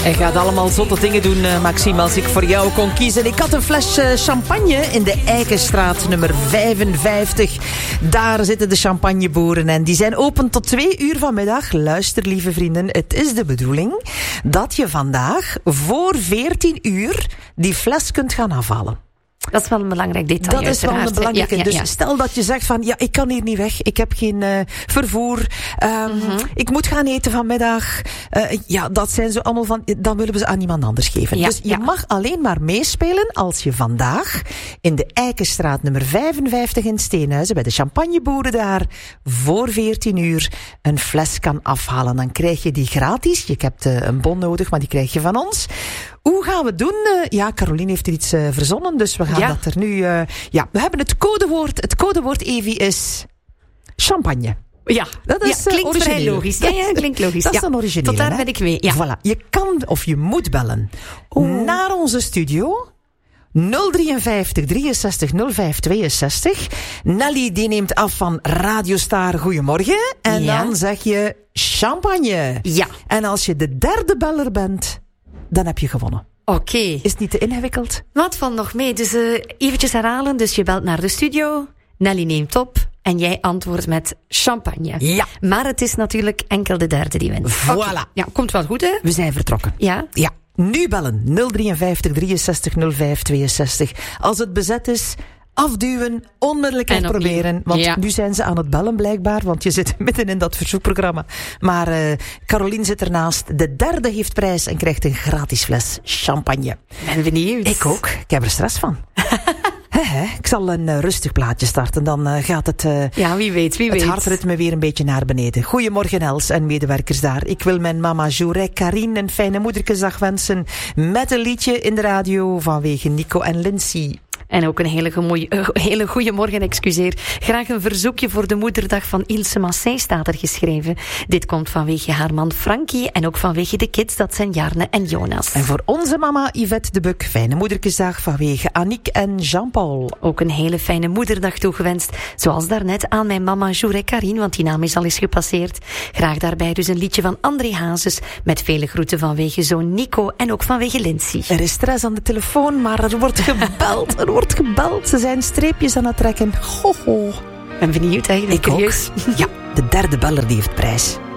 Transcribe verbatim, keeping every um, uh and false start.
Hij gaat allemaal zotte dingen doen, uh, Maxime, als ik voor jou kon kiezen. Ik had een fles uh, champagne in de Eikenstraat nummer vijfenvijftig. Daar zitten de champagneboeren en die zijn open tot twee uur vanmiddag. Luister, lieve vrienden, het is de bedoeling dat je vandaag voor veertien uur die fles kunt gaan afhalen. Dat is wel een belangrijk detail. Dat is wel een belangrijke. Ja, ja, ja. Dus stel dat je zegt van, ja, ik kan hier niet weg. Ik heb geen uh, vervoer. Um, mm-hmm. Ik moet gaan eten vanmiddag. Uh, ja, dat zijn zo allemaal van, dan willen we ze aan iemand anders geven. Ja, dus je ja. mag alleen maar meespelen als je vandaag in de Eikenstraat nummer vijfenvijftig in Steenhuizen, bij de champagneboeren daar, voor veertien uur een fles kan afhalen. Dan krijg je die gratis. Je hebt uh, een bon nodig, maar die krijg je van ons. Hoe gaan we het doen? Uh, ja, Caroline heeft er iets uh, verzonnen, dus we gaan ja. dat er nu... Uh, ja, we hebben het codewoord. Het codewoord, Evi, is champagne. Ja, dat is ja, klinkt uh, vrij logisch. Ja, ja, klinkt logisch. Dat is ja. dan origineel. Tot daar hè? ben ik mee. Ja. Voilà. Je kan of je moet bellen Oeh. naar onze studio. nul drieënvijftig drieënzestig nul vijf tweeënzestig. Nelly die neemt af van Radiostar Goedemorgen. En ja. dan zeg je champagne. Ja. En als je de derde beller bent, dan heb je gewonnen. Oké. Okay. Is het niet te ingewikkeld? Wat van nog mee? Dus uh, eventjes herhalen. Dus je belt naar de studio. Nelly neemt op. En jij antwoordt met champagne. Ja. Maar het is natuurlijk enkel de derde die wint. Voilà. Okay. Ja, komt wel goed, hè? We zijn vertrokken. Ja? Ja. Nu bellen. nul drieënvijftig drieënzestig nul vijf tweeënzestig. Als het bezet is, afduwen, onmiddellijk uitproberen. Want ja. nu zijn ze aan het bellen blijkbaar, want je zit midden in dat verzoekprogramma. Maar uh, Caroline zit ernaast. De derde heeft prijs en krijgt een gratis fles champagne. Ben benieuwd. Ik ook. Ik heb er stress van. He, he. Ik zal een uh, rustig plaatje starten. Dan uh, gaat het, uh, ja, wie weet, wie het weet. hartritme weer een beetje naar beneden. Goedemorgen Els en medewerkers daar. Ik wil mijn mama Jourek Karine een fijne moederkesdag wensen. Met een liedje in de radio vanwege Nico en Lindsay. En ook een hele goeie, uh, hele goeie morgen, excuseer. Graag een verzoekje voor de moederdag van Ilse Massey staat er geschreven. Dit komt vanwege haar man Frankie en ook vanwege de kids, dat zijn Jarne en Jonas. En voor onze mama Yvette de Buk, fijne moederkesdag vanwege Annick en Jean-Paul. Ook een hele fijne moederdag toegewenst, zoals daarnet aan mijn mama Jourek Karine, want die naam is al eens gepasseerd. Graag daarbij dus een liedje van André Hazes, met vele groeten vanwege zoon Nico en ook vanwege Lindsay. Er is stress aan de telefoon, maar er wordt gebeld, er wordt gebeld. Ze zijn streepjes aan het trekken. Ho, ho. Ben benieuwd eigenlijk. Ik ook. Ja, de derde beller die heeft prijs.